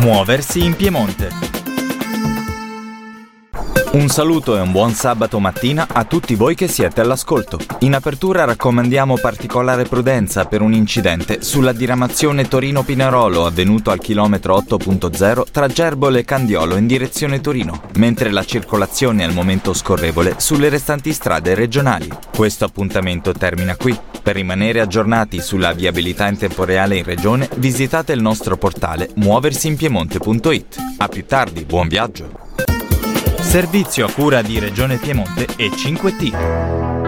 Muoversi in Piemonte. Un saluto e un buon sabato mattina a tutti voi che siete all'ascolto. In apertura raccomandiamo particolare prudenza per un incidente sulla diramazione Torino-Pinerolo avvenuto al chilometro 8.0 tra Gerbole e Candiolo in direzione Torino, mentre la circolazione è al momento scorrevole sulle restanti strade regionali. Questo appuntamento termina qui. Per rimanere aggiornati sulla viabilità in tempo reale in regione, visitate il nostro portale muoversiinpiemonte.it. A più tardi, buon viaggio! Servizio a cura di Regione Piemonte e 5T.